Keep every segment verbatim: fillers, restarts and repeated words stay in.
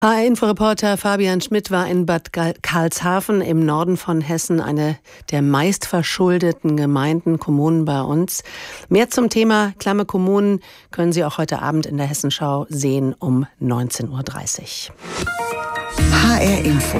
H R-Inforeporter Fabian Schmidt war in Bad Karlshafen im Norden von Hessen, eine der meistverschuldeten Gemeinden, Kommunen bei uns. Mehr zum Thema klamme Kommunen können Sie auch heute Abend in der Hessenschau sehen um neunzehn Uhr dreißig. H R-Info.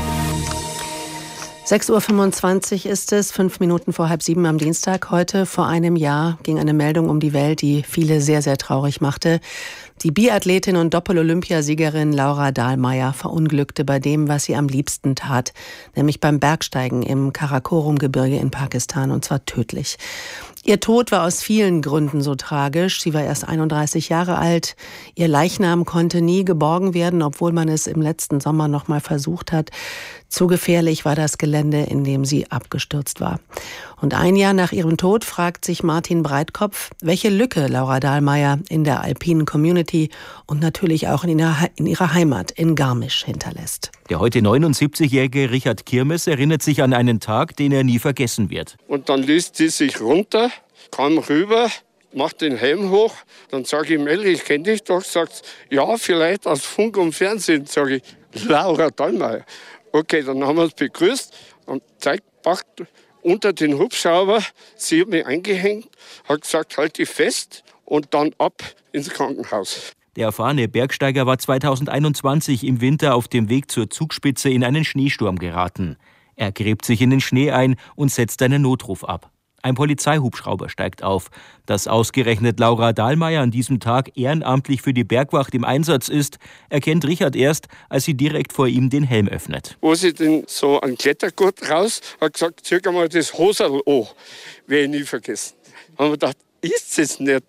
sechs Uhr fünfundzwanzig ist es, fünf Minuten vor halb sieben am Dienstag. Heute vor einem Jahr ging eine Meldung um die Welt, die viele sehr, sehr traurig machte. Die Biathletin und Doppel-Olympiasiegerin Laura Dahlmeier verunglückte bei dem, was sie am liebsten tat, nämlich beim Bergsteigen im Karakorum-Gebirge in Pakistan, und zwar tödlich. Ihr Tod war aus vielen Gründen so tragisch. Sie war erst einunddreißig Jahre alt. Ihr Leichnam konnte nie geborgen werden, obwohl man es im letzten Sommer noch mal versucht hat. Zu gefährlich war das Gelände, in dem sie abgestürzt war. Und ein Jahr nach ihrem Tod fragt sich Martin Breitkopf, welche Lücke Laura Dahlmeier in der alpinen Community und natürlich auch in ihrer, in ihrer Heimat in Garmisch hinterlässt. Der heute neunundsiebzigjährige Richard Kirmes erinnert sich an einen Tag, den er nie vergessen wird. Und dann ließ sie sich runter, kam rüber, macht den Helm hoch. Dann sage ich, Melli, ich kenne dich doch. Sagt, ja, vielleicht aus Funk und Fernsehen. Sage ich, Laura Dahlmeier. Okay, dann haben wir uns begrüßt und zeigt, packt unter den Hubschrauber. Sie hat mich eingehängt, hat gesagt, halt dich fest und dann ab ins Krankenhaus. Der erfahrene Bergsteiger war zweitausendeinundzwanzig im Winter auf dem Weg zur Zugspitze in einen Schneesturm geraten. Er gräbt sich in den Schnee ein und setzt einen Notruf ab. Ein Polizeihubschrauber steigt auf. Dass ausgerechnet Laura Dahlmeier an diesem Tag ehrenamtlich für die Bergwacht im Einsatz ist, erkennt Richard erst, als sie direkt vor ihm den Helm öffnet. Wo sie denn so einen Klettergurt raus, hat gesagt, zieh mal das Hoserl an. Werde ich nie vergessen. Haben wir gedacht, ist es nicht.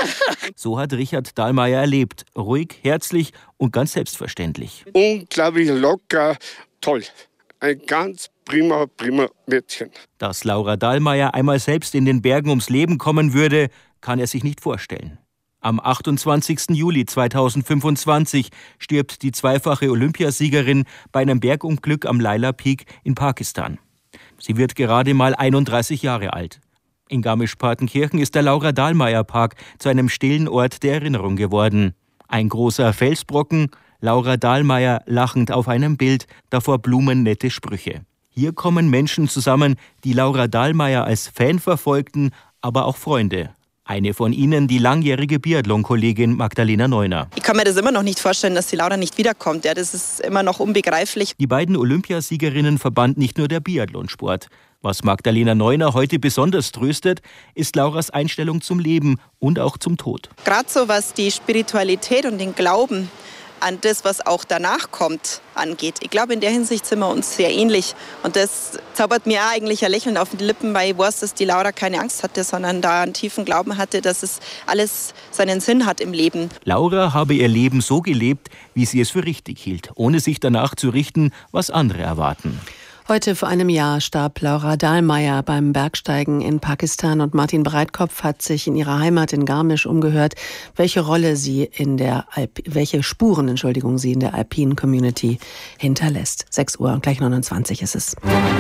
So hat Richard Dahlmeier erlebt. Ruhig, herzlich und ganz selbstverständlich. Unglaublich locker, toll. Ein ganz prima, prima Mädchen. Dass Laura Dahlmeier einmal selbst in den Bergen ums Leben kommen würde, kann er sich nicht vorstellen. Am achtundzwanzigsten Juli zweitausendfünfundzwanzig stirbt die zweifache Olympiasiegerin bei einem Bergunglück am Laila Peak in Pakistan. Sie wird gerade mal einunddreißig Jahre alt. In Garmisch-Partenkirchen ist der Laura Dahlmeier Park zu einem stillen Ort der Erinnerung geworden. Ein großer Felsbrocken, Laura Dahlmeier lachend auf einem Bild, davor blumennette Sprüche. Hier kommen Menschen zusammen, die Laura Dahlmeier als Fan verfolgten, aber auch Freunde. Eine von ihnen, die langjährige Biathlon-Kollegin Magdalena Neuner. Ich kann mir das immer noch nicht vorstellen, dass die Laura nicht wiederkommt. Ja, das ist immer noch unbegreiflich. Die beiden Olympiasiegerinnen verband nicht nur der Biathlonsport. Was Magdalena Neuner heute besonders tröstet, ist Lauras Einstellung zum Leben und auch zum Tod. Gerade so was die Spiritualität und den Glauben an das, was auch danach kommt, angeht. Ich glaube, in der Hinsicht sind wir uns sehr ähnlich. Und das zaubert mir auch eigentlich ein Lächeln auf die Lippen, weil ich weiß, dass die Laura keine Angst hatte, sondern da einen tiefen Glauben hatte, dass es alles seinen Sinn hat im Leben. Laura habe ihr Leben so gelebt, wie sie es für richtig hielt, ohne sich danach zu richten, was andere erwarten. Heute vor einem Jahr starb Laura Dahlmeier beim Bergsteigen in Pakistan und Martin Breitkopf hat sich in ihrer Heimat in Garmisch umgehört, welche Rolle sie in der Alp, welche Spuren, Entschuldigung, sie in der alpinen Community hinterlässt. sechs Uhr und gleich neunundzwanzig ist es.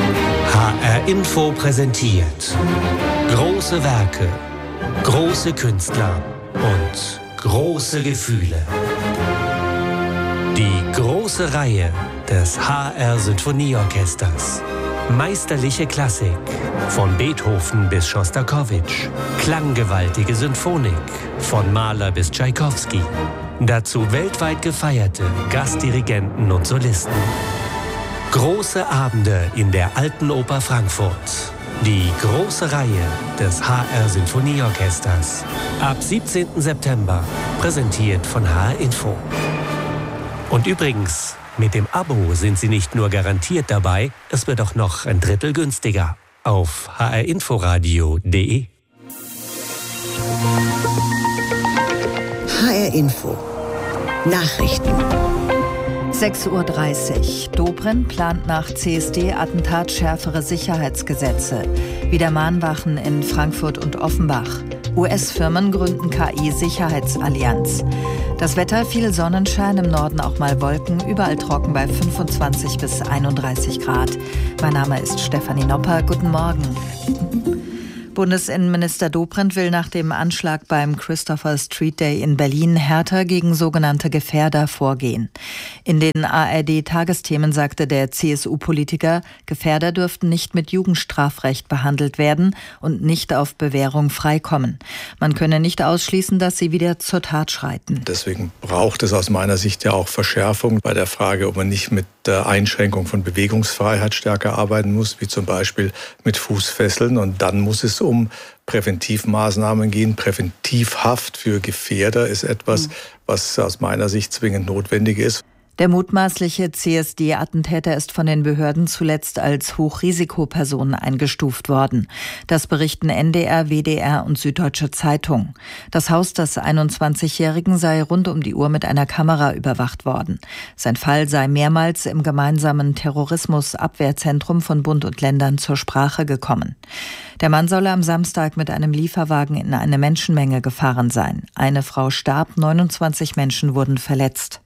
H R-Info präsentiert große Werke, große Künstler und große Gefühle. Die große Reihe des H R-Sinfonieorchesters. Meisterliche Klassik, von Beethoven bis Schostakowitsch. Klanggewaltige Symphonik, von Mahler bis Tschaikowski. Dazu weltweit gefeierte Gastdirigenten und Solisten. Große Abende in der Alten Oper Frankfurt. Die große Reihe des H R-Sinfonieorchesters. Ab siebzehnten September, präsentiert von H R-Info. Und übrigens, mit dem Abo sind Sie nicht nur garantiert dabei, es wird auch noch ein Drittel günstiger. Auf h r inforadio punkt d e. H R-Info. Nachrichten. sechs Uhr dreißig. Dobrindt plant nach C S D-Attentat schärfere Sicherheitsgesetze. Wieder Mahnwachen in Frankfurt und Offenbach. U S-Firmen gründen K I-Sicherheitsallianz. Das Wetter, viel Sonnenschein, im Norden auch mal Wolken, überall trocken bei fünfundzwanzig bis einunddreißig Grad. Mein Name ist Stefanie Nopper. Guten Morgen. Bundesinnenminister Dobrindt will nach dem Anschlag beim Christopher Street Day in Berlin härter gegen sogenannte Gefährder vorgehen. In den A R D-Tagesthemen sagte der C S U-Politiker, Gefährder dürften nicht mit Jugendstrafrecht behandelt werden und nicht auf Bewährung freikommen. Man könne nicht ausschließen, dass sie wieder zur Tat schreiten. Deswegen braucht es aus meiner Sicht ja auch Verschärfung bei der Frage, ob man nicht mit der Einschränkung von Bewegungsfreiheit stärker arbeiten muss, wie zum Beispiel mit Fußfesseln. Und dann muss es um Präventivmaßnahmen gehen. Präventivhaft für Gefährder ist etwas, was aus meiner Sicht zwingend notwendig ist. Der mutmaßliche C S D-Attentäter ist von den Behörden zuletzt als Hochrisikoperson eingestuft worden. Das berichten N D R, W D R und Süddeutsche Zeitung. Das Haus des einundzwanzigjährigen sei rund um die Uhr mit einer Kamera überwacht worden. Sein Fall sei mehrmals im gemeinsamen Terrorismusabwehrzentrum von Bund und Ländern zur Sprache gekommen. Der Mann solle am Samstag mit einem Lieferwagen in eine Menschenmenge gefahren sein. Eine Frau starb, neunundzwanzig Menschen wurden verletzt.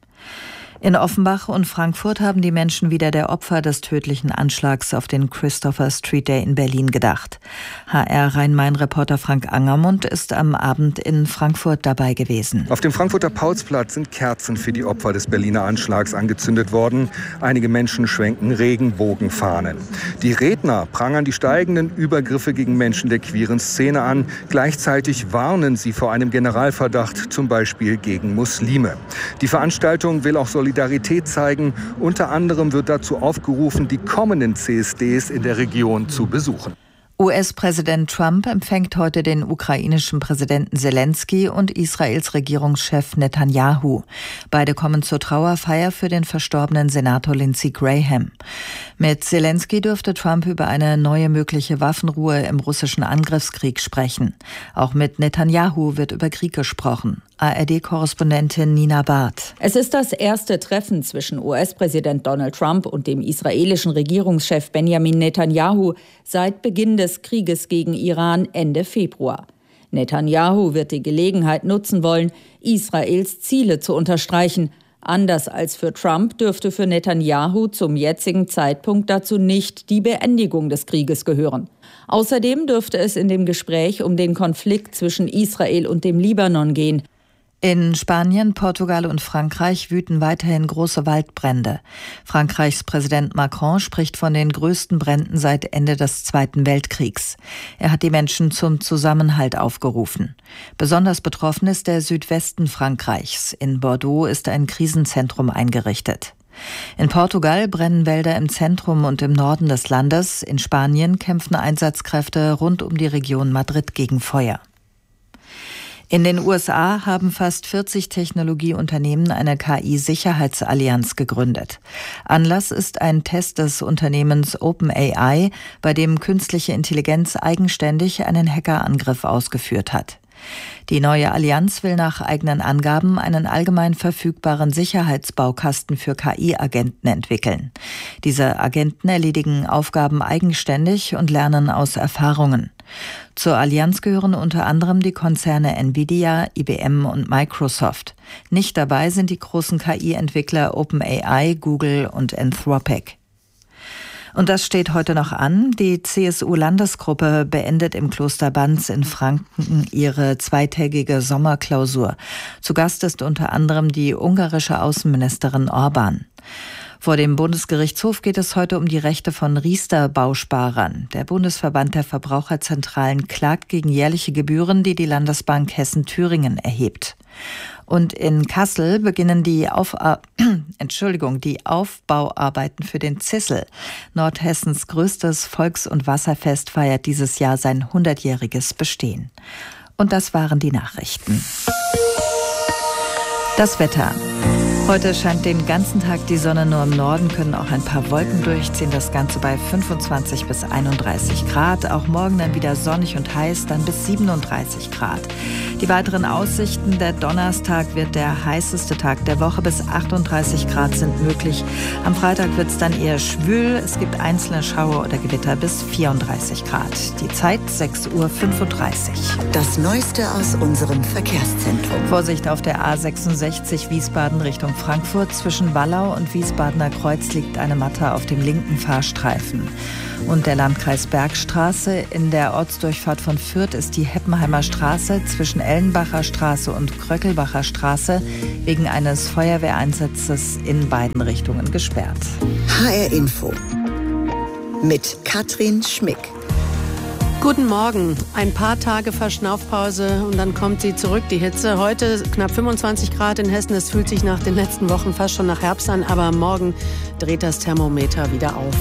In Offenbach und Frankfurt haben die Menschen wieder der Opfer des tödlichen Anschlags auf den Christopher Street Day in Berlin gedacht. H R Rhein-Main-Reporter Frank Angermund ist am Abend in Frankfurt dabei gewesen. Auf dem Frankfurter Paulsplatz sind Kerzen für die Opfer des Berliner Anschlags angezündet worden. Einige Menschen schwenken Regenbogenfahnen. Die Redner prangern die steigenden Übergriffe gegen Menschen der queeren Szene an. Gleichzeitig warnen sie vor einem Generalverdacht, zum Beispiel gegen Muslime. Die Veranstaltung will auch Solidarität zeigen. Unter anderem wird dazu aufgerufen, die kommenden C S Ds in der Region zu besuchen. U S-Präsident Trump empfängt heute den ukrainischen Präsidenten Selensky und Israels Regierungschef Netanyahu. Beide kommen zur Trauerfeier für den verstorbenen Senator Lindsey Graham. Mit Selensky dürfte Trump über eine neue mögliche Waffenruhe im russischen Angriffskrieg sprechen. Auch mit Netanyahu wird über Krieg gesprochen. A R D-Korrespondentin Nina Barth. Es ist das erste Treffen zwischen U S-Präsident Donald Trump und dem israelischen Regierungschef Benjamin Netanyahu seit Beginn des Krieges gegen Iran Ende Februar. Netanyahu wird die Gelegenheit nutzen wollen, Israels Ziele zu unterstreichen. Anders als für Trump dürfte für Netanyahu zum jetzigen Zeitpunkt dazu nicht die Beendigung des Krieges gehören. Außerdem dürfte es in dem Gespräch um den Konflikt zwischen Israel und dem Libanon gehen. In Spanien, Portugal und Frankreich wüten weiterhin große Waldbrände. Frankreichs Präsident Macron spricht von den größten Bränden seit Ende des Zweiten Weltkriegs. Er hat die Menschen zum Zusammenhalt aufgerufen. Besonders betroffen ist der Südwesten Frankreichs. In Bordeaux ist ein Krisenzentrum eingerichtet. In Portugal brennen Wälder im Zentrum und im Norden des Landes. In Spanien kämpfen Einsatzkräfte rund um die Region Madrid gegen Feuer. In den U S A haben fast vierzig Technologieunternehmen eine K I-Sicherheitsallianz gegründet. Anlass ist ein Test des Unternehmens OpenAI, bei dem künstliche Intelligenz eigenständig einen Hackerangriff ausgeführt hat. Die neue Allianz will nach eigenen Angaben einen allgemein verfügbaren Sicherheitsbaukasten für K I-Agenten entwickeln. Diese Agenten erledigen Aufgaben eigenständig und lernen aus Erfahrungen. Zur Allianz gehören unter anderem die Konzerne Nvidia, I B M und Microsoft. Nicht dabei sind die großen K I-Entwickler OpenAI, Google und Anthropic. Und das steht heute noch an. Die C S U-Landesgruppe beendet im Kloster Banz in Franken ihre zweitägige Sommerklausur. Zu Gast ist unter anderem die ungarische Außenministerin Orban. Vor dem Bundesgerichtshof geht es heute um die Rechte von Riester-Bausparern. Der Bundesverband der Verbraucherzentralen klagt gegen jährliche Gebühren, die die Landesbank Hessen-Thüringen erhebt. Und in Kassel beginnen die, Auf Entschuldigung, die Aufbauarbeiten für den Zissel. Nordhessens größtes Volks- und Wasserfest feiert dieses Jahr sein hundertjähriges Bestehen. Und das waren die Nachrichten. Das Wetter. Heute scheint den ganzen Tag die Sonne, nur im Norden können auch ein paar Wolken durchziehen. Das Ganze bei fünfundzwanzig bis einunddreißig Grad. Auch morgen dann wieder sonnig und heiß, dann bis siebenunddreißig Grad. Die weiteren Aussichten: Der Donnerstag wird der heißeste Tag der Woche, bis achtunddreißig Grad sind möglich. Am Freitag wird es dann eher schwül. Es gibt einzelne Schauer oder Gewitter bis vierunddreißig Grad. Die Zeit sechs Uhr fünfunddreißig. Das Neueste aus unserem Verkehrszentrum. Vorsicht auf der A sechsundsechzig Wiesbaden Richtung Frankfurt zwischen Wallau und Wiesbadener Kreuz liegt eine Matte auf dem linken Fahrstreifen. Und der Landkreis Bergstraße. In der Ortsdurchfahrt von Fürth ist die Heppenheimer Straße zwischen Ellenbacher Straße und Kröckelbacher Straße wegen eines Feuerwehreinsatzes in beiden Richtungen gesperrt. H R Info mit Katrin Schmick. Guten Morgen. Ein paar Tage Verschnaufpause und dann kommt sie zurück, die Hitze. Heute knapp fünfundzwanzig Grad in Hessen. Es fühlt sich nach den letzten Wochen fast schon nach Herbst an, aber morgen dreht das Thermometer wieder auf.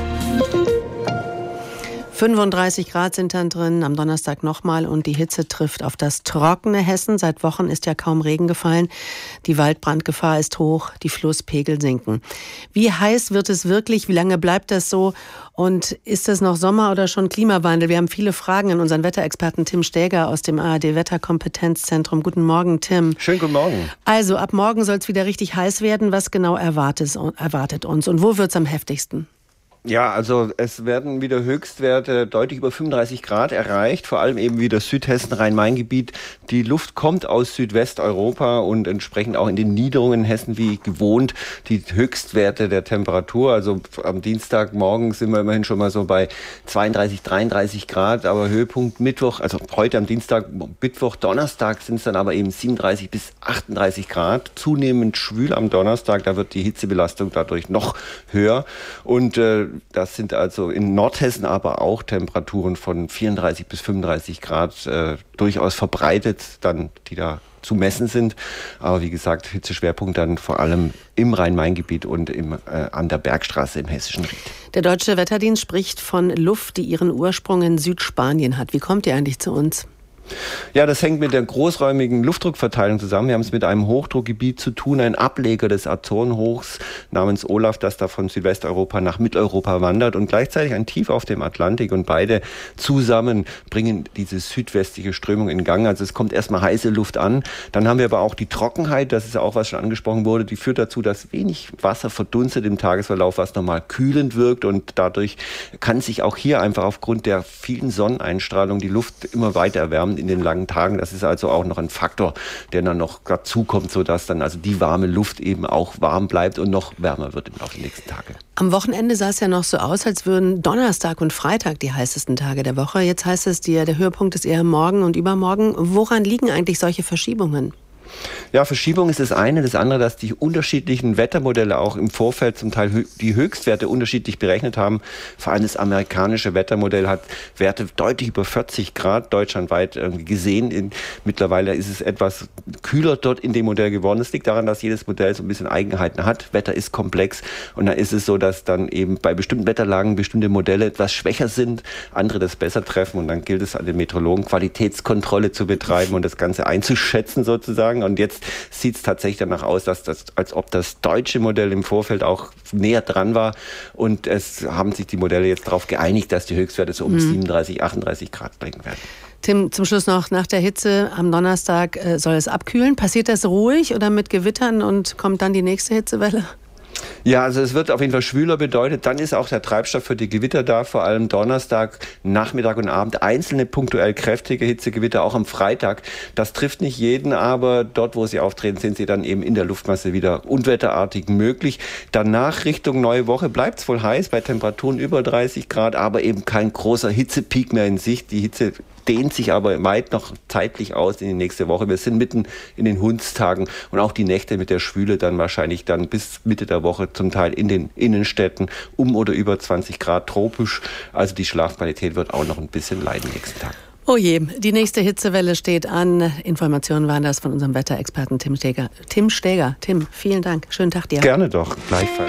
fünfunddreißig Grad sind dann drin, am Donnerstag nochmal und die Hitze trifft auf das trockene Hessen. Seit Wochen ist ja kaum Regen gefallen. Die Waldbrandgefahr ist hoch, die Flusspegel sinken. Wie heiß wird es wirklich? Wie lange bleibt das so? Und ist es noch Sommer oder schon Klimawandel? Wir haben viele Fragen an unseren Wetterexperten Tim Stäger aus dem A R D-Wetterkompetenzzentrum. Guten Morgen, Tim. Schönen guten Morgen. Also, ab morgen soll es wieder richtig heiß werden. Was genau erwartet, erwartet uns und wo wird es am heftigsten? Ja, also es werden wieder Höchstwerte deutlich über fünfunddreißig Grad erreicht, vor allem eben wieder Südhessen, Rhein-Main-Gebiet. Die Luft kommt aus Südwesteuropa und entsprechend auch in den Niederungen in Hessen wie gewohnt die Höchstwerte der Temperatur. Also am Dienstagmorgen sind wir immerhin schon mal so bei zweiunddreißig, dreiunddreißig Grad, aber Höhepunkt Mittwoch, also heute am Dienstag, Mittwoch, Donnerstag sind es dann aber eben siebenunddreißig bis achtunddreißig Grad. Zunehmend schwül am Donnerstag, da wird die Hitzebelastung dadurch noch höher und äh, das sind also in Nordhessen aber auch Temperaturen von vierunddreißig bis fünfunddreißig Grad äh, durchaus verbreitet, dann die da zu messen sind. Aber wie gesagt, Hitzeschwerpunkt dann vor allem im Rhein-Main-Gebiet und im, äh, an der Bergstraße im Hessischen Ried. Der Deutsche Wetterdienst spricht von Luft, die ihren Ursprung in Südspanien hat. Wie kommt die eigentlich zu uns? Ja, das hängt mit der großräumigen Luftdruckverteilung zusammen. Wir haben es mit einem Hochdruckgebiet zu tun, ein Ableger des Azorenhochs namens Olaf, das da von Südwesteuropa nach Mitteleuropa wandert und gleichzeitig ein Tief auf dem Atlantik. Und beide zusammen bringen diese südwestliche Strömung in Gang. Also es kommt erstmal heiße Luft an. Dann haben wir aber auch die Trockenheit, das ist auch was schon angesprochen wurde, die führt dazu, dass wenig Wasser verdunstet im Tagesverlauf, was nochmal kühlend wirkt. Und dadurch kann sich auch hier einfach aufgrund der vielen Sonneneinstrahlung die Luft immer weiter erwärmen in den langen Tagen. Das ist also auch noch ein Faktor, der dann noch dazu kommt, sodass dann also die warme Luft eben auch warm bleibt und noch wärmer wird im Laufe der nächsten Tage. Am Wochenende sah es ja noch so aus, als würden Donnerstag und Freitag die heißesten Tage der Woche. Jetzt heißt es, der Höhepunkt ist eher morgen und übermorgen. Woran liegen eigentlich solche Verschiebungen? Ja, Verschiebung ist das eine. Das andere, dass die unterschiedlichen Wettermodelle auch im Vorfeld zum Teil hö- die Höchstwerte unterschiedlich berechnet haben. Vor allem das amerikanische Wettermodell hat Werte deutlich über vierzig Grad deutschlandweit irgendwie gesehen. In, mittlerweile ist es etwas kühler dort in dem Modell geworden. Das liegt daran, dass jedes Modell so ein bisschen Eigenheiten hat. Wetter ist komplex und da ist es so, dass dann eben bei bestimmten Wetterlagen bestimmte Modelle etwas schwächer sind, andere das besser treffen und dann gilt es an den Meteorologen, Qualitätskontrolle zu betreiben und das Ganze einzuschätzen sozusagen. Und jetzt sieht es tatsächlich danach aus, dass das, als ob das deutsche Modell im Vorfeld auch näher dran war. Und es haben sich die Modelle jetzt darauf geeinigt, dass die Höchstwerte so um mhm. siebenunddreißig, achtunddreißig Grad liegen werden. Tim, zum Schluss noch, nach der Hitze am Donnerstag äh, soll es abkühlen. Passiert das ruhig oder mit Gewittern und kommt dann die nächste Hitzewelle? Ja, also es wird auf jeden Fall schwüler bedeutet. Dann ist auch der Treibstoff für die Gewitter da, vor allem Donnerstag, Nachmittag und Abend. Einzelne punktuell kräftige Hitzegewitter, auch am Freitag. Das trifft nicht jeden, aber dort, wo sie auftreten, sind sie dann eben in der Luftmasse wieder unwetterartig möglich. Danach Richtung neue Woche bleibt es wohl heiß, bei Temperaturen über dreißig Grad, aber eben kein großer Hitzepeak mehr in Sicht. Die Hitze dehnt sich aber weit noch zeitlich aus in die nächste Woche. Wir sind mitten in den Hundstagen und auch die Nächte mit der Schwüle dann wahrscheinlich dann bis Mitte der Woche zum Teil in den Innenstädten um oder über zwanzig Grad tropisch. Also die Schlafqualität wird auch noch ein bisschen leiden nächsten Tag. Oh je, die nächste Hitzewelle steht an. Informationen waren das von unserem Wetterexperten Tim Stäger. Tim Stäger. Tim, vielen Dank. Schönen Tag dir. Gerne doch, gleichfalls.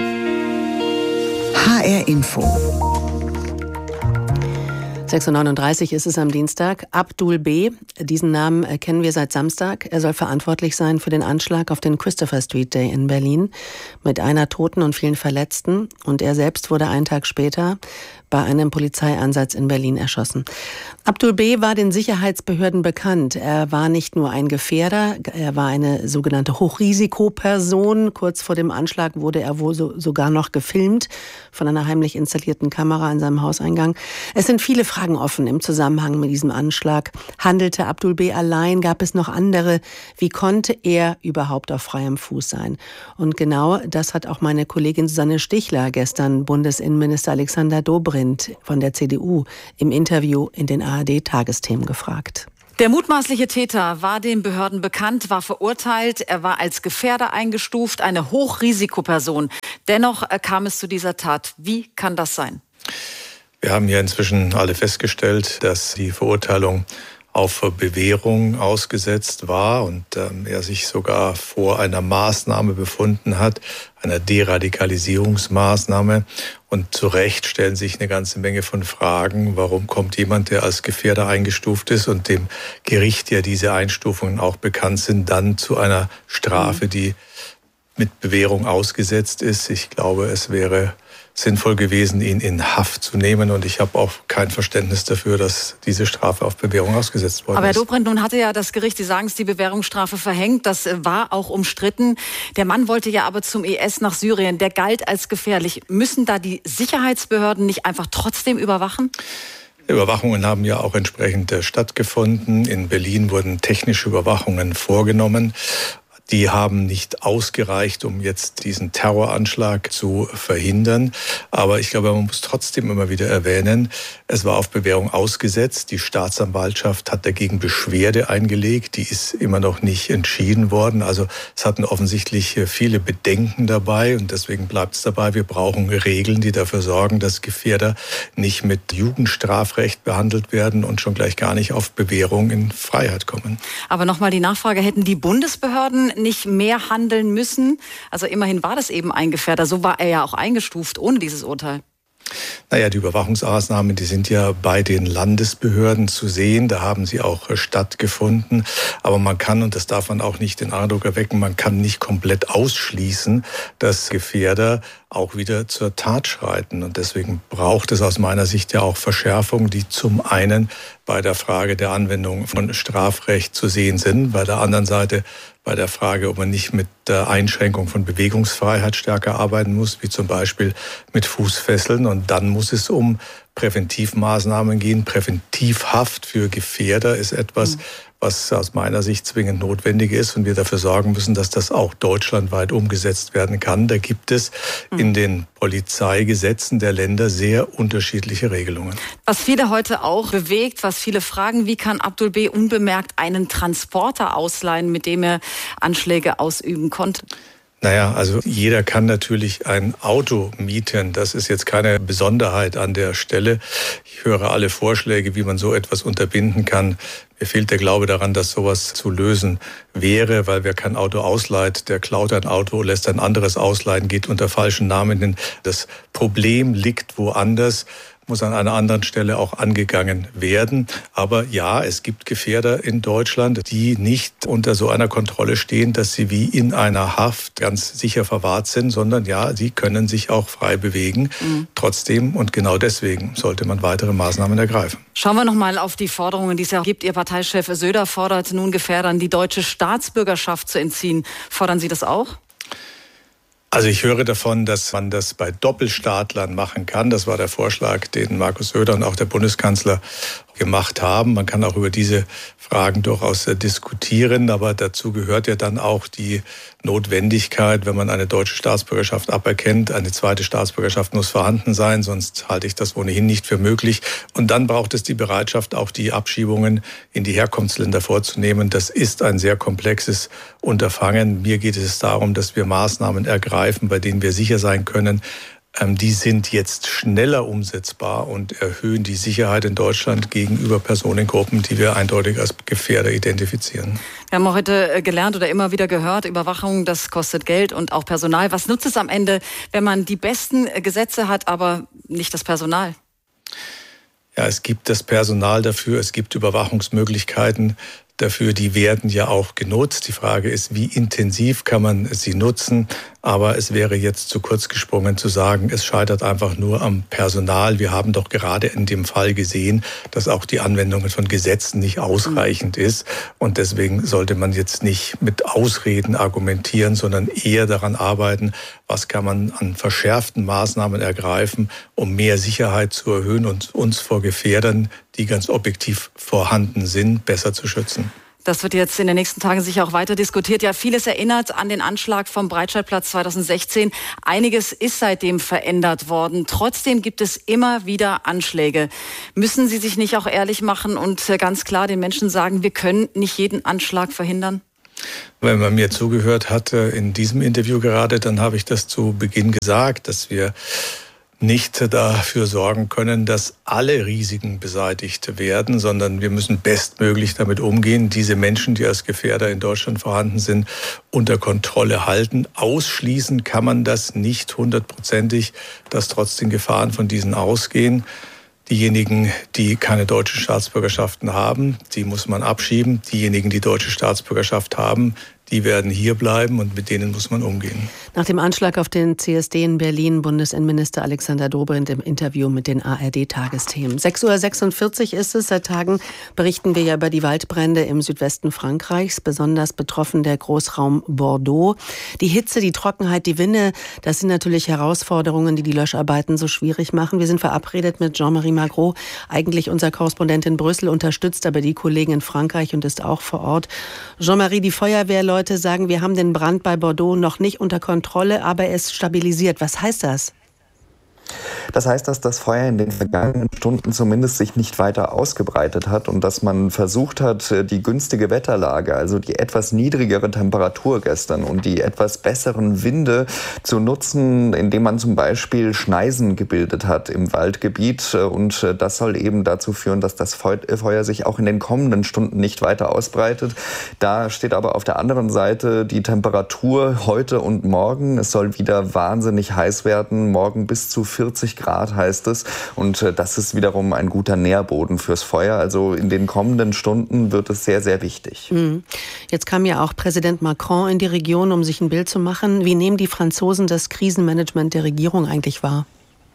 H R Info. sechs Uhr neununddreißig ist es am Dienstag. Abdul B., diesen Namen kennen wir seit Samstag. Er soll verantwortlich sein für den Anschlag auf den Christopher Street Day in Berlin mit einer Toten und vielen Verletzten. Und er selbst wurde einen Tag später bei einem Polizeieinsatz in Berlin erschossen. Abdul B. war den Sicherheitsbehörden bekannt. Er war nicht nur ein Gefährder, er war eine sogenannte Hochrisikoperson. Kurz vor dem Anschlag wurde er wohl so, sogar noch gefilmt von einer heimlich installierten Kamera in seinem Hauseingang. Es sind viele Fragen offen im Zusammenhang mit diesem Anschlag. Handelte Abdul B. allein? Gab es noch andere? Wie konnte er überhaupt auf freiem Fuß sein? Und genau das hat auch meine Kollegin Susanne Stichler gestern Bundesinnenminister Alexander Dobrindt von der C D U im Interview in den A R D-Tagesthemen gefragt. Der mutmaßliche Täter war den Behörden bekannt, war verurteilt, er war als Gefährder eingestuft, eine Hochrisikoperson. Dennoch kam es zu dieser Tat. Wie kann das sein? Wir haben ja inzwischen alle festgestellt, dass die Verurteilung auf Bewährung ausgesetzt war und ähm, er sich sogar vor einer Maßnahme befunden hat, einer Deradikalisierungsmaßnahme. Und zu Recht stellen sich eine ganze Menge von Fragen. Warum kommt jemand, der als Gefährder eingestuft ist und dem Gericht ja diese Einstufungen auch bekannt sind, dann zu einer Strafe, die mit Bewährung ausgesetzt ist? Ich glaube, es wäre sinnvoll gewesen, ihn in Haft zu nehmen. Und ich habe auch kein Verständnis dafür, dass diese Strafe auf Bewährung ausgesetzt worden ist. Aber Herr Dobrindt, nun hatte ja das Gericht, Sie sagen es, die Bewährungsstrafe verhängt. Das war auch umstritten. Der Mann wollte ja aber zum I S nach Syrien. Der galt als gefährlich. Müssen da die Sicherheitsbehörden nicht einfach trotzdem überwachen? Überwachungen haben ja auch entsprechend stattgefunden. In Berlin wurden technische Überwachungen vorgenommen. Die haben nicht ausgereicht, um jetzt diesen Terroranschlag zu verhindern. Aber ich glaube, man muss trotzdem immer wieder erwähnen, es war auf Bewährung ausgesetzt. Die Staatsanwaltschaft hat dagegen Beschwerde eingelegt. Die ist immer noch nicht entschieden worden. Also es hatten offensichtlich viele Bedenken dabei. Und deswegen bleibt es dabei, wir brauchen Regeln, die dafür sorgen, dass Gefährder nicht mit Jugendstrafrecht behandelt werden und schon gleich gar nicht auf Bewährung in Freiheit kommen. Aber nochmal die Nachfrage, hätten die Bundesbehörden nicht mehr handeln müssen? Also immerhin war das eben ein Gefährder. So war er ja auch eingestuft ohne dieses Urteil. Naja, die Überwachungsmaßnahmen, die sind ja bei den Landesbehörden zu sehen. Da haben sie auch stattgefunden. Aber man kann, und das darf man auch nicht den Eindruck erwecken, man kann nicht komplett ausschließen, dass Gefährder auch wieder zur Tat schreiten. Und deswegen braucht es aus meiner Sicht ja auch Verschärfungen, die zum einen bei der Frage der Anwendung von Strafrecht zu sehen sind, bei der anderen Seite bei der Frage, ob man nicht mit der Einschränkung von Bewegungsfreiheit stärker arbeiten muss, wie zum Beispiel mit Fußfesseln. Und dann muss es um Präventivmaßnahmen gehen. Präventivhaft für Gefährder ist etwas, was aus meiner Sicht zwingend notwendig ist und wir dafür sorgen müssen, dass das auch deutschlandweit umgesetzt werden kann. Da gibt es in den Polizeigesetzen der Länder sehr unterschiedliche Regelungen. Was viele heute auch bewegt, was viele fragen, wie kann Abdul B. unbemerkt einen Transporter ausleihen, mit dem er Anschläge ausüben konnte? Naja, also jeder kann natürlich ein Auto mieten. Das ist jetzt keine Besonderheit an der Stelle. Ich höre alle Vorschläge, wie man so etwas unterbinden kann. Mir fehlt der Glaube daran, dass sowas zu lösen wäre, weil wer kein Auto ausleiht, der klaut ein Auto, lässt ein anderes ausleihen, geht unter falschen Namen hin. Das Problem liegt woanders, muss an einer anderen Stelle auch angegangen werden. Aber ja, es gibt Gefährder in Deutschland, die nicht unter so einer Kontrolle stehen, dass sie wie in einer Haft ganz sicher verwahrt sind, sondern ja, sie können sich auch frei bewegen. Mhm. Trotzdem und genau deswegen sollte man weitere Maßnahmen ergreifen. Schauen wir noch mal auf die Forderungen, die es ja gibt. Ihr Parteichef Söder fordert nun Gefährdern, die deutsche Staatsbürgerschaft zu entziehen. Fordern Sie das auch? Also ich höre davon, dass man das bei Doppelstaatlern machen kann. Das war der Vorschlag, den Markus Söder und auch der Bundeskanzler gemacht haben. Man kann auch über diese Fragen durchaus diskutieren, aber dazu gehört ja dann auch die Notwendigkeit, wenn man eine deutsche Staatsbürgerschaft aberkennt. Eine zweite Staatsbürgerschaft muss vorhanden sein, sonst halte ich das ohnehin nicht für möglich. Und dann braucht es die Bereitschaft, auch die Abschiebungen in die Herkunftsländer vorzunehmen. Das ist ein sehr komplexes Unterfangen. Mir geht es darum, dass wir Maßnahmen ergreifen, bei denen wir sicher sein können, die sind jetzt schneller umsetzbar und erhöhen die Sicherheit in Deutschland gegenüber Personengruppen, die wir eindeutig als Gefährder identifizieren. Wir haben heute gelernt oder immer wieder gehört, Überwachung, das kostet Geld und auch Personal. Was nutzt es am Ende, wenn man die besten Gesetze hat, aber nicht das Personal? Ja, es gibt das Personal dafür, es gibt Überwachungsmöglichkeiten. dafür, die werden ja auch genutzt. Die Frage ist, wie intensiv kann man sie nutzen? Aber es wäre jetzt zu kurz gesprungen zu sagen, es scheitert einfach nur am Personal. Wir haben doch gerade in dem Fall gesehen, dass auch die Anwendung von Gesetzen nicht ausreichend ist. Und deswegen sollte man jetzt nicht mit Ausreden argumentieren, sondern eher daran arbeiten, was kann man an verschärften Maßnahmen ergreifen, um mehr Sicherheit zu erhöhen und uns vor Gefährdern, die ganz objektiv vorhanden sind, besser zu schützen. Das wird jetzt in den nächsten Tagen sicher auch weiter diskutiert. Ja, vieles erinnert an den Anschlag vom Breitscheidplatz zweitausendsechzehn. Einiges ist seitdem verändert worden. Trotzdem gibt es immer wieder Anschläge. Müssen Sie sich nicht auch ehrlich machen und ganz klar den Menschen sagen, wir können nicht jeden Anschlag verhindern? Wenn man mir zugehört hatte in diesem Interview gerade, dann habe ich das zu Beginn gesagt, dass wir nicht dafür sorgen können, dass alle Risiken beseitigt werden, sondern wir müssen bestmöglich damit umgehen, diese Menschen, die als Gefährder in Deutschland vorhanden sind, unter Kontrolle halten. Ausschließen kann man das nicht hundertprozentig, dass trotzdem Gefahren von diesen ausgehen. Diejenigen, die keine deutsche Staatsbürgerschaften haben, die muss man abschieben. Diejenigen, die deutsche Staatsbürgerschaft haben, die werden hier bleiben und mit denen muss man umgehen. Nach dem Anschlag auf den C S D in Berlin, Bundesinnenminister Alexander Dobrindt im Interview mit den A R D-Tagesthemen. sechs Uhr sechsundvierzig ist es. Seit Tagen berichten wir ja über die Waldbrände im Südwesten Frankreichs, besonders betroffen der Großraum Bordeaux. Die Hitze, die Trockenheit, die Winde, das sind natürlich Herausforderungen, die die Löscharbeiten so schwierig machen. Wir sind verabredet mit Jean-Marie Magro, eigentlich unser Korrespondent in Brüssel, unterstützt aber die Kollegen in Frankreich und ist auch vor Ort. Jean-Marie, die Feuerwehrleute Leute sagen, wir haben den Brand bei Bordeaux noch nicht unter Kontrolle, aber es stabilisiert. Was heißt das? Das heißt, dass das Feuer in den vergangenen Stunden zumindest sich nicht weiter ausgebreitet hat und dass man versucht hat, die günstige Wetterlage, also die etwas niedrigere Temperatur gestern und die etwas besseren Winde zu nutzen, indem man zum Beispiel Schneisen gebildet hat im Waldgebiet. Und das soll eben dazu führen, dass das Feuer sich auch in den kommenden Stunden nicht weiter ausbreitet. Da steht aber auf der anderen Seite die Temperatur heute und morgen. Es soll wieder wahnsinnig heiß werden, morgen bis zu vierzig Grad heißt es. Und äh, das ist wiederum ein guter Nährboden fürs Feuer. Also in den kommenden Stunden wird es sehr, sehr wichtig. Jetzt kam ja auch Präsident Macron in die Region, um sich ein Bild zu machen. Wie nehmen die Franzosen das Krisenmanagement der Regierung eigentlich wahr?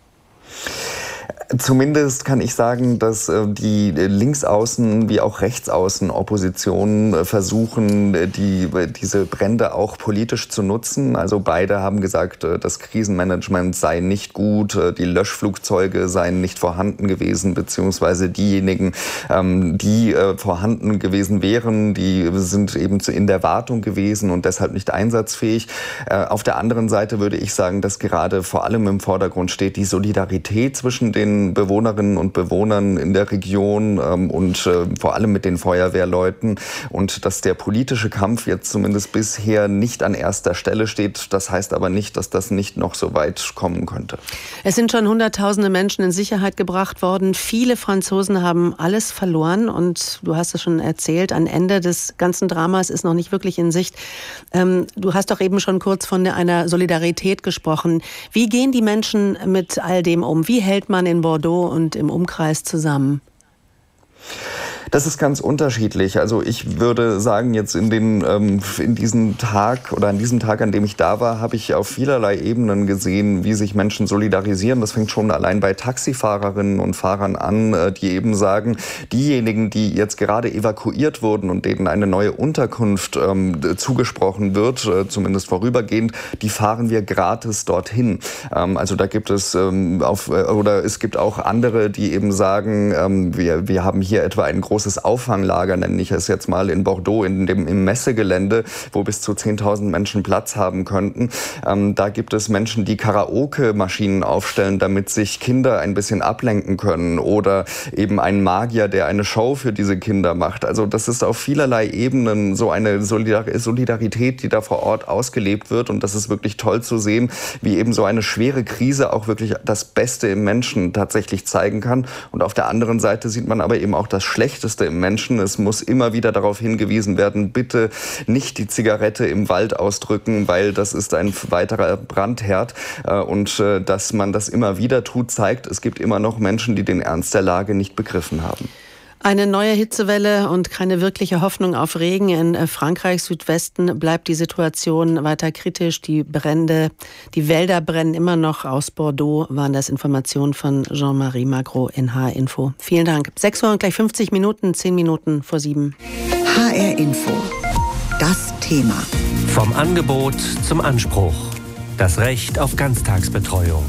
Zumindest kann ich sagen, dass die Linksaußen wie auch Rechtsaußen Opposition versuchen, die, diese Brände auch politisch zu nutzen. Also beide haben gesagt, das Krisenmanagement sei nicht gut, die Löschflugzeuge seien nicht vorhanden gewesen, beziehungsweise diejenigen, die vorhanden gewesen wären, die sind eben in der Wartung gewesen und deshalb nicht einsatzfähig. Auf der anderen Seite würde ich sagen, dass gerade vor allem im Vordergrund steht die Solidarität zwischen den Bewohnerinnen und Bewohnern in der Region ähm, und äh, vor allem mit den Feuerwehrleuten und dass der politische Kampf jetzt zumindest bisher nicht an erster Stelle steht. Das heißt aber nicht, dass das nicht noch so weit kommen könnte. Es sind schon hunderttausende Menschen in Sicherheit gebracht worden. Viele Franzosen haben alles verloren und du hast es schon erzählt, ein Ende des ganzen Dramas ist noch nicht wirklich in Sicht. Ähm, du hast doch eben schon kurz von einer Solidarität gesprochen. Wie gehen die Menschen mit all dem um? Wie hält man in Bordeaux und im Umkreis zusammen? Das ist ganz unterschiedlich. Also ich würde sagen, jetzt in den ähm, in diesem Tag oder an diesem Tag, an dem ich da war, habe ich auf vielerlei Ebenen gesehen, wie sich Menschen solidarisieren. Das fängt schon allein bei Taxifahrerinnen und Fahrern an, äh, die eben sagen, diejenigen, die jetzt gerade evakuiert wurden und denen eine neue Unterkunft ähm, zugesprochen wird, äh, zumindest vorübergehend, die fahren wir gratis dorthin. Ähm, also da gibt es ähm, auf äh, oder es gibt auch andere, die eben sagen, ähm, wir wir haben hier etwa ein großes großes Auffanglager, nenne ich es jetzt mal, in Bordeaux, in dem, im Messegelände, wo bis zu zehntausend Menschen Platz haben könnten. Ähm, da gibt es Menschen, die Karaoke-Maschinen aufstellen, damit sich Kinder ein bisschen ablenken können oder eben einen Magier, der eine Show für diese Kinder macht. Also das ist auf vielerlei Ebenen so eine Solidar- Solidarität, die da vor Ort ausgelebt wird und das ist wirklich toll zu sehen, wie eben so eine schwere Krise auch wirklich das Beste im Menschen tatsächlich zeigen kann. Und auf der anderen Seite sieht man aber eben auch das Schlechteste im Menschen. Es muss immer wieder darauf hingewiesen werden, bitte nicht die Zigarette im Wald ausdrücken, weil das ist ein weiterer Brandherd. Und dass man das immer wieder tut, zeigt, es gibt immer noch Menschen, die den Ernst der Lage nicht begriffen haben. Eine neue Hitzewelle und keine wirkliche Hoffnung auf Regen. In Frankreichs Südwesten bleibt die Situation weiter kritisch. Die Brände, die Wälder brennen immer noch. Aus Bordeaux waren das Informationen von Jean-Marie Magro in H R Info. Vielen Dank. sechs Uhr und gleich fünfzig Minuten, zehn Minuten vor sieben. H R Info. Das Thema. Vom Angebot zum Anspruch. Das Recht auf Ganztagsbetreuung.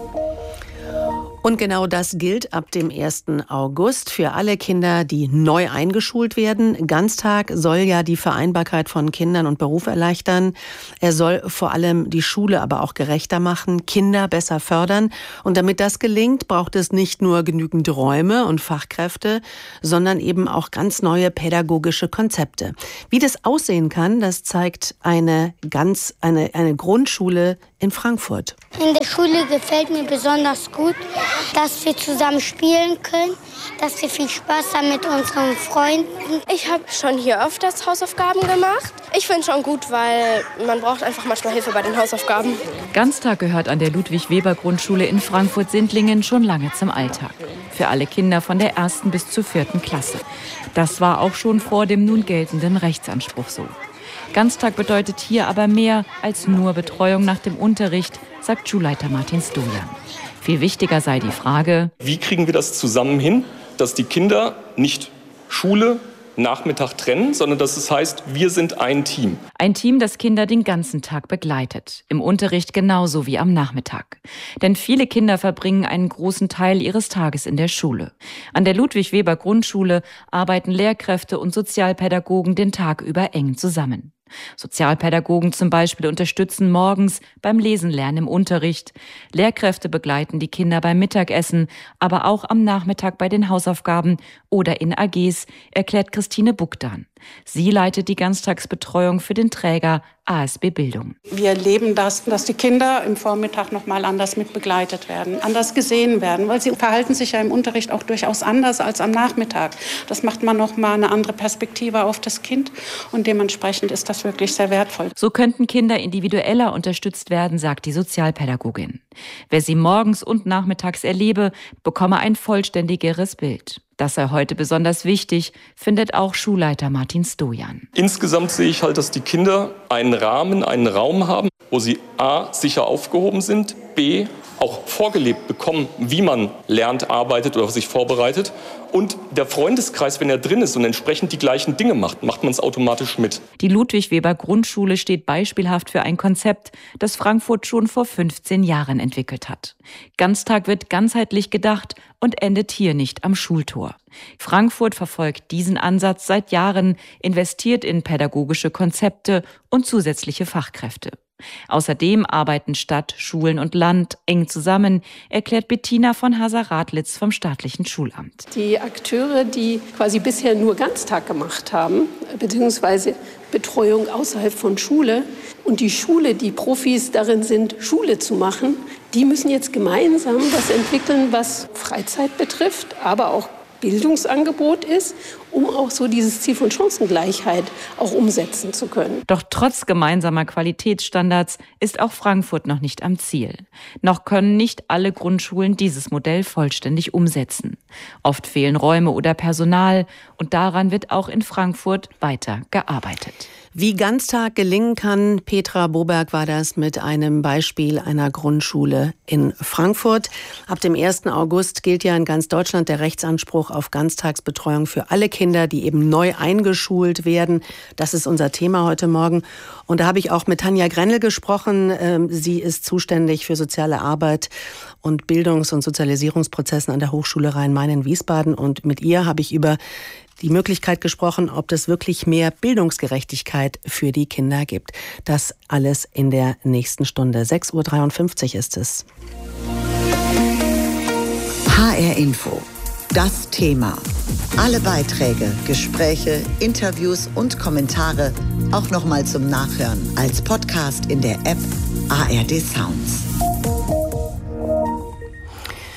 Und genau das gilt ab dem ersten August für alle Kinder, die neu eingeschult werden. Ganztag soll ja die Vereinbarkeit von Kindern und Beruf erleichtern. Er soll vor allem die Schule aber auch gerechter machen, Kinder besser fördern. Und damit das gelingt, braucht es nicht nur genügend Räume und Fachkräfte, sondern eben auch ganz neue pädagogische Konzepte. Wie das aussehen kann, das zeigt eine ganz eine eine Grundschule in Frankfurt. In der Schule gefällt mir besonders gut, dass wir zusammen spielen können, dass wir viel Spaß haben mit unseren Freunden. Ich habe schon hier öfters Hausaufgaben gemacht. Ich finde es schon gut, weil man braucht einfach manchmal Hilfe bei den Hausaufgaben. Ganztag gehört an der Ludwig-Weber-Grundschule in Frankfurt-Sindlingen schon lange zum Alltag. Für alle Kinder von der ersten bis zur vierten Klasse. Das war auch schon vor dem nun geltenden Rechtsanspruch so. Ganztag bedeutet hier aber mehr als nur Betreuung nach dem Unterricht, sagt Schulleiter Martin Stojan. Viel wichtiger sei die Frage: Wie kriegen wir das zusammen hin, dass die Kinder nicht Schule, Nachmittag trennen, sondern dass es heißt, wir sind ein Team. Ein Team, das Kinder den ganzen Tag begleitet. Im Unterricht genauso wie am Nachmittag. Denn viele Kinder verbringen einen großen Teil ihres Tages in der Schule. An der Ludwig-Weber-Grundschule arbeiten Lehrkräfte und Sozialpädagogen den Tag über eng zusammen. Sozialpädagogen zum Beispiel unterstützen morgens beim Lesenlernen im Unterricht. Lehrkräfte begleiten die Kinder beim Mittagessen, aber auch am Nachmittag bei den Hausaufgaben oder in A Gs, erklärt Christine Bugdan. Sie leitet die Ganztagsbetreuung für den Träger A S B Bildung. Wir erleben das, dass die Kinder im Vormittag noch mal anders mit begleitet werden, anders gesehen werden, weil sie verhalten sich ja im Unterricht auch durchaus anders als am Nachmittag. Das macht man noch mal eine andere Perspektive auf das Kind und dementsprechend ist das wirklich sehr wertvoll. So könnten Kinder individueller unterstützt werden, sagt die Sozialpädagogin. Wer sie morgens und nachmittags erlebe, bekomme ein vollständigeres Bild. Das sei heute besonders wichtig, findet auch Schulleiter Martin Stojan. Insgesamt sehe ich halt, dass die Kinder einen Rahmen, einen Raum haben, wo sie a. sicher aufgehoben sind, b. auch vorgelebt bekommen, wie man lernt, arbeitet oder sich vorbereitet. Und der Freundeskreis, wenn er drin ist und entsprechend die gleichen Dinge macht, macht man es automatisch mit. Die Ludwig-Weber-Grundschule steht beispielhaft für ein Konzept, das Frankfurt schon vor fünfzehn Jahren entwickelt hat. Ganztag wird ganzheitlich gedacht und endet hier nicht am Schultor. Frankfurt verfolgt diesen Ansatz seit Jahren, investiert in pädagogische Konzepte und zusätzliche Fachkräfte. Außerdem arbeiten Stadt, Schulen und Land eng zusammen, erklärt Bettina von Haser-Radlitz vom staatlichen Schulamt. Die Akteure, die quasi bisher nur Ganztag gemacht haben, beziehungsweise Betreuung außerhalb von Schule, und die Schule, die Profis darin sind, Schule zu machen, die müssen jetzt gemeinsam das entwickeln, was Freizeit betrifft, aber auch Bildungsangebot ist, um auch so dieses Ziel von Chancengleichheit auch umsetzen zu können. Doch trotz gemeinsamer Qualitätsstandards ist auch Frankfurt noch nicht am Ziel. Noch können nicht alle Grundschulen dieses Modell vollständig umsetzen. Oft fehlen Räume oder Personal und daran wird auch in Frankfurt weiter gearbeitet. Wie Ganztag gelingen kann, Petra Boberg war das mit einem Beispiel einer Grundschule in Frankfurt. Ab dem ersten August gilt ja in ganz Deutschland der Rechtsanspruch auf Ganztagsbetreuung für alle Kinder, die eben neu eingeschult werden. Das ist unser Thema heute Morgen. Und da habe ich auch mit Tanja Grennel gesprochen. Sie ist zuständig für soziale Arbeit und Bildungs- und Sozialisierungsprozessen an der Hochschule Rhein-Main in Wiesbaden. Und mit ihr habe ich über die Möglichkeit gesprochen, ob es wirklich mehr Bildungsgerechtigkeit für die Kinder gibt. Das alles in der nächsten Stunde. sechs Uhr dreiundfünfzig ist es. H R Info. Das Thema. Alle Beiträge, Gespräche, Interviews und Kommentare auch nochmal zum Nachhören als Podcast in der App A R D Sounds.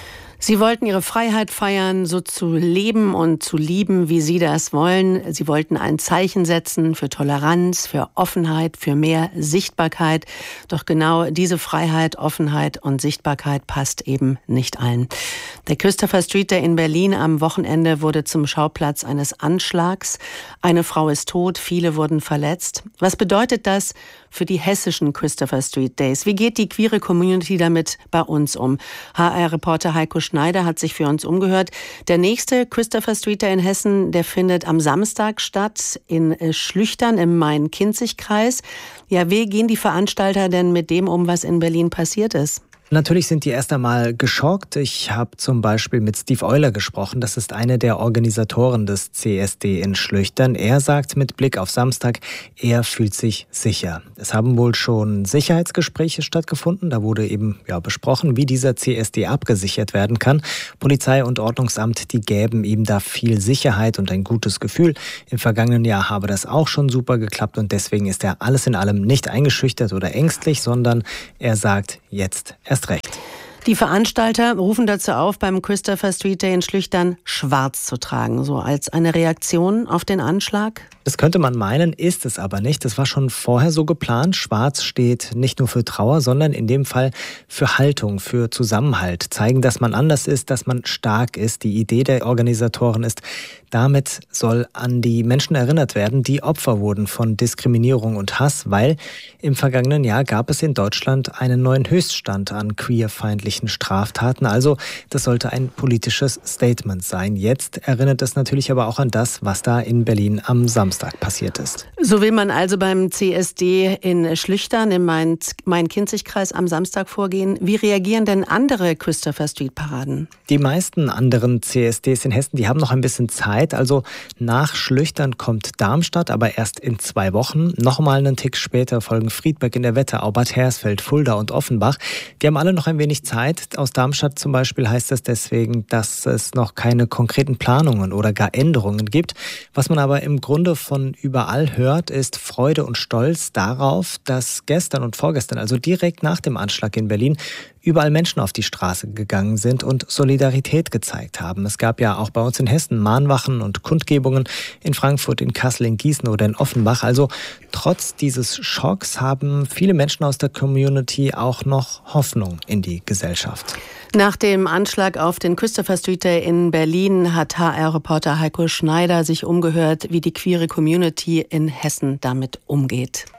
Sie wollten ihre Freiheit feiern, so zu leben und zu lieben, wie sie das wollen. Sie wollten ein Zeichen setzen für Toleranz, für Offenheit, für mehr Sichtbarkeit. Doch genau diese Freiheit, Offenheit und Sichtbarkeit passt eben nicht allen. Der Christopher Street Day in Berlin am Wochenende wurde zum Schauplatz eines Anschlags. Eine Frau ist tot, viele wurden verletzt. Was bedeutet das für die hessischen Christopher Street Days? Wie geht die queere Community damit bei uns um? H R-Reporter Heiko Schneider hat sich für uns umgehört. Der nächste Christopher Street Day in Hessen, der findet am Samstag statt in Schlüchtern im Main-Kinzig-Kreis. Ja, wie gehen die Veranstalter denn mit dem um, was in Berlin passiert ist? Natürlich sind die erst einmal geschockt. Ich habe zum Beispiel mit Steve Euler gesprochen. Das ist einer der Organisatoren des C S D in Schlüchtern. Er sagt mit Blick auf Samstag, er fühlt sich sicher. Es haben wohl schon Sicherheitsgespräche stattgefunden. Da wurde eben ja besprochen, wie dieser C S D abgesichert werden kann. Polizei und Ordnungsamt, die gäben ihm da viel Sicherheit und ein gutes Gefühl. Im vergangenen Jahr habe das auch schon super geklappt und deswegen ist er alles in allem nicht eingeschüchtert oder ängstlich, sondern er sagt jetzt erst recht. Die Veranstalter rufen dazu auf, beim Christopher Street Day in Schlüchtern schwarz zu tragen, so als eine Reaktion auf den Anschlag. Das könnte man meinen, ist es aber nicht. Das war schon vorher so geplant. Schwarz steht nicht nur für Trauer, sondern in dem Fall für Haltung, für Zusammenhalt. Zeigen, dass man anders ist, dass man stark ist. Die Idee der Organisatoren ist, damit soll an die Menschen erinnert werden, die Opfer wurden von Diskriminierung und Hass, weil im vergangenen Jahr gab es in Deutschland einen neuen Höchststand an queerfeindlichen Straftaten. Also das sollte ein politisches Statement sein. Jetzt erinnert es natürlich aber auch an das, was da in Berlin am Samstag passiert ist. So will man also beim C S D in Schlüchtern im Main-Kinzig-Kreis am Samstag vorgehen. Wie reagieren denn andere Christopher Street Paraden? Die meisten anderen C S Ds in Hessen, die haben noch ein bisschen Zeit. Also nach Schlüchtern kommt Darmstadt, aber erst in zwei Wochen. Nochmal einen Tick später folgen Friedberg in der Wetterau, Bad Hersfeld, Fulda und Offenbach. Die haben alle noch ein wenig Zeit. Aus Darmstadt zum Beispiel heißt es deswegen, dass es noch keine konkreten Planungen oder gar Änderungen gibt. Was man aber im Grunde von überall hört, ist Freude und Stolz darauf, dass gestern und vorgestern, also direkt nach dem Anschlag in Berlin, überall Menschen auf die Straße gegangen sind und Solidarität gezeigt haben. Es gab ja auch bei uns in Hessen Mahnwachen und Kundgebungen in Frankfurt, in Kassel, in Gießen oder in Offenbach. Also trotz dieses Schocks haben viele Menschen aus der Community auch noch Hoffnung in die Gesellschaft. Nach dem Anschlag auf den Christopher Street Day in Berlin hat H R-Reporter Heiko Schneider sich umgehört, wie die queere Community in Hessen damit umgeht.